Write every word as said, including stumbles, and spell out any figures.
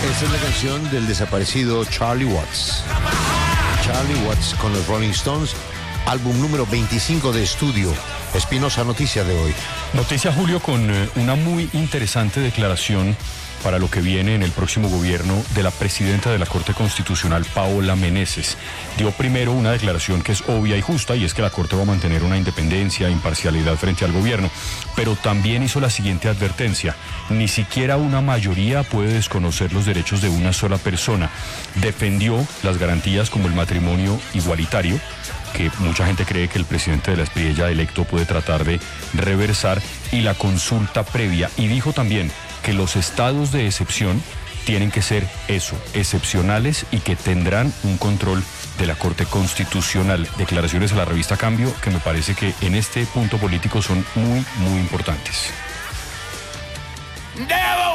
Esta es la canción del desaparecido Charlie Watts. Charlie Watts con los Rolling Stones, álbum número veinticinco de estudio. Espinosa, noticia de hoy. Noticia, Julio, con eh, una muy interesante declaración para lo que viene en el próximo gobierno de la presidenta de la Corte Constitucional, Paola Meneses. Dio primero una declaración que es obvia y justa, y es que la Corte va a mantener una independencia, imparcialidad frente al gobierno, pero también hizo la siguiente advertencia: ni siquiera una mayoría puede desconocer los derechos de una sola persona. Defendió las garantías como el matrimonio igualitario, que mucha gente cree que el presidente de la Espriella electo puede tratar de reversar, y la consulta previa, y dijo también que los estados de excepción tienen que ser eso, excepcionales, y que tendrán un control de la Corte Constitucional. Declaraciones a la revista Cambio que me parece que en este punto político son muy, muy importantes.